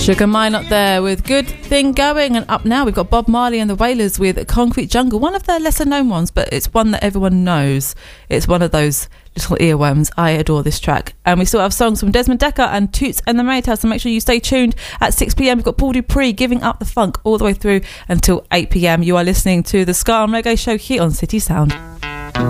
Sugar Mine up there with Good Thing Going, and up now we've got Bob Marley and the Wailers with Concrete Jungle, one of their lesser known ones, but it's one that everyone knows. It's one of those little earworms. I adore this track. And we still have songs from Desmond Dekker and Toots and the Maytals, so make sure you stay tuned. At 6pm we've got Paul Dupree giving up the funk all the way through until 8pm. You are listening to the Ska and Reggae Show here on City Sound.